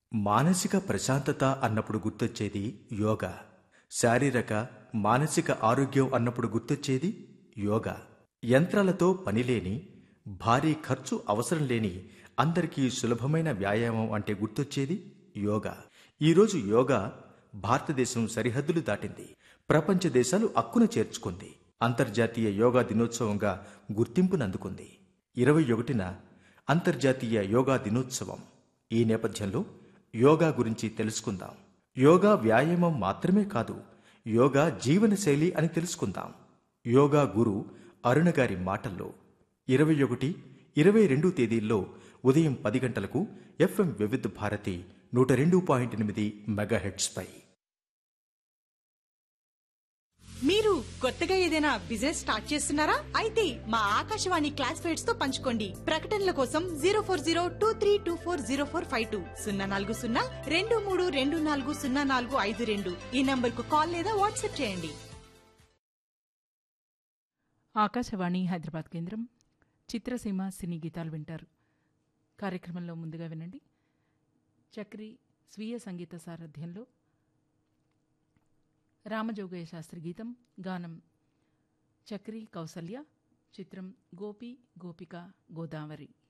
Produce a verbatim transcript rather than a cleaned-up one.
మానసిక ప్రశాంతత అన్నప్పుడు గుర్తొచ్చేది యోగా. శారీరక, మానసిక ఆరోగ్యం అన్నప్పుడు గుర్తొచ్చేది యోగా. యంత్రాలతో పనిలేని, భారీ ఖర్చు అవసరం లేని, అందరికీ సులభమైన వ్యాయామం అంటే గుర్తొచ్చేది యోగా. ఈరోజు యోగా భారతదేశం సరిహద్దులు దాటింది. ప్రపంచ దేశాలు అక్కున చేర్చుకుంది. అంతర్జాతీయ యోగా దినోత్సవంగా గుర్తింపునందుకుంది. ఇరవై ఒకటిన అంతర్జాతీయ యోగా దినోత్సవం. ఈ నేపథ్యంలో యోగా గురించి తెలుసుకుందాం. యోగా వ్యాయామం మాత్రమే కాదు, యోగా జీవనశైలి అని తెలుసుకుందాం. యోగా గురు అరుణ గారి మాటల్లో ఇరవై ఒకటి ఇరవై రెండు తేదీల్లో ఉదయం పది గంటలకు ఎఫ్ఎం వివిధ భారతి నూట రెండు పాయింట్ ఎనిమిది మెగాహెర్ట్జ్ పై. మీరు కొత్తగా ఏదైనా బిజినెస్ స్టార్ట్ చేస్తున్నారా? అయితే మా ఆకాశవాణి క్లాస్ ఫేట్స్ తో పంచుకోండి. ప్రకటనల కోసం zero four zero two three two four zero four five two సున్నా నాలుగు సున్నా రెండు మూడు రెండు నాలుగు సున్నా నాలుగు ఐదు రెండు ఈ నంబర్ కు కాల్ లేదా వాట్సాప్ చేయండి. ఆకాశవాణి హైదరాబాద్ కేంద్రం. చిత్రసీమ సినీ గీతాలు వింటారు. కార్యక్రమంలో ముందుగా వినండి. చక్రి స్వీయ సంగీత సారథ్యంలో రామజోగయ్య శాస్త్రి గీతం. గానం చక్రి కౌసల్య. చిత్రం గోపి గోపిక గోదావరి.